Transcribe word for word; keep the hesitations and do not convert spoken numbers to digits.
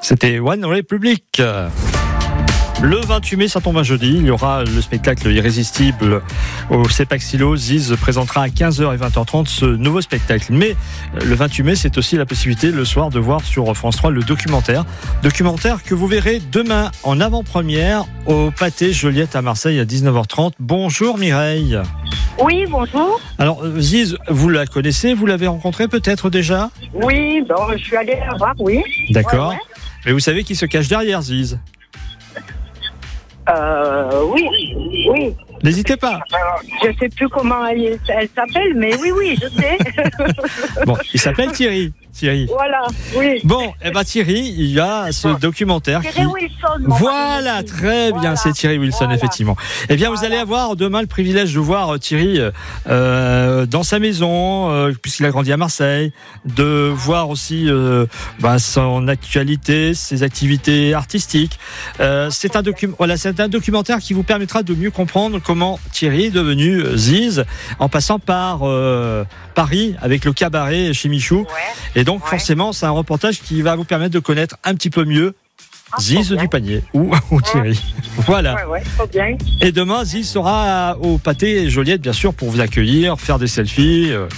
C'était One Republic. Le vingt-huit mai, ça tombe un jeudi, il y aura le spectacle irrésistible au Sepaxilo. Ziz présentera à quinze heures et vingt heures trente ce nouveau spectacle. Mais le vingt-huit mai, c'est aussi la possibilité le soir de voir sur France trois le documentaire. Documentaire que vous verrez demain en avant-première au Pâté Joliette à Marseille à dix-neuf heures trente. Bonjour Mireille. Oui, bonjour. Alors Ziz, vous la connaissez, vous l'avez rencontrée peut-être déjà ? Oui, bon, je suis allée la voir, oui. D'accord. Ouais, ouais. Mais vous savez qui se cache derrière Ziz ? Euh, oui, oui. N'hésitez pas. Je sais plus comment elle, elle s'appelle, mais oui, oui, je sais. Bon, il s'appelle Thierry. Thierry. Voilà, oui. Bon, eh ben Thierry, il y a ce documentaire Thierry qui... Wilson. mon Voilà, mari. très bien, Voilà. c'est Thierry Wilson, Voilà. effectivement. Eh bien, vous Voilà. allez avoir demain le privilège de voir Thierry euh, dans sa maison, euh, puisqu'il a grandi à Marseille, de voir aussi euh, bah, son actualité, ses activités artistiques. Euh, c'est un docu- voilà, c'est un documentaire qui vous permettra de mieux comprendre comment Thierry est devenu Ziz, en passant par euh, Paris avec le cabaret chez Michou. Ouais. Et donc, Ouais. forcément, c'est un reportage qui va vous permettre de connaître un petit peu mieux Ah, Ziz trop bien. du panier ou, ou Thierry. Voilà. Ouais, ouais, trop bien. Et demain, Ziz sera au Pâté Joliette, bien sûr, pour vous accueillir, faire des selfies.